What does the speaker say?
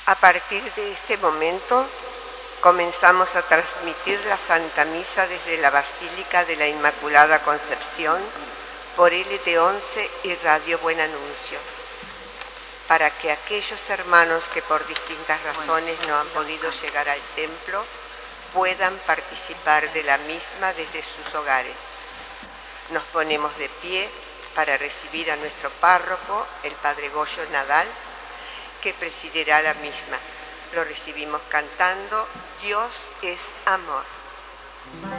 A partir de este momento, comenzamos a transmitir la Santa Misa desde la Basílica de la Inmaculada Concepción por LT11 y Radio Buen Anuncio, para que aquellos hermanos que por distintas razones no han podido llegar al templo puedan participar de la misma desde sus hogares. Nos ponemos de pie para recibir a nuestro párroco, el Padre Goyo Nadal, que presidirá la misma. Lo recibimos cantando Dios es amor.